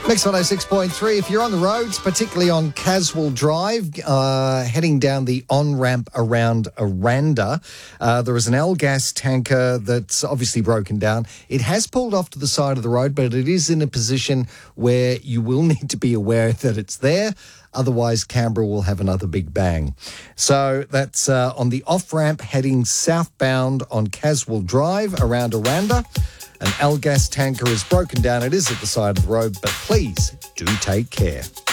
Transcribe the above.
Mix 106.3. If you're on the roads, particularly on Caswell Drive, heading down the on-ramp around Aranda, there is an L-gas tanker that's obviously broken down. It has pulled off to the side of the road, but it is in a position where you will need to be aware that it's there. Otherwise, Canberra will have another big bang. So that's on the off-ramp heading southbound on Caswell Drive around Aranda. An L-gas tanker is broken down. It is at the side of the road, but please do take care.